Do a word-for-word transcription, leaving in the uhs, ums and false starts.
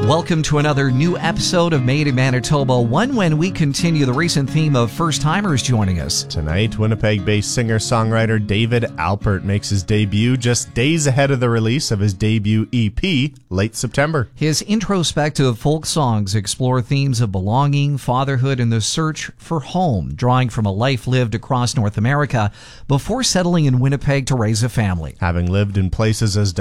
Welcome to another new episode of Made in Manitoba, one when we continue the recent theme of first-timers joining us. Tonight, Winnipeg-based singer-songwriter David Alpert makes his debut just days ahead of the release of his debut E P, late September. His introspective folk songs explore themes of belonging, fatherhood, and the search for home, drawing from a life lived across North America before settling in Winnipeg to raise a family. Having lived in places as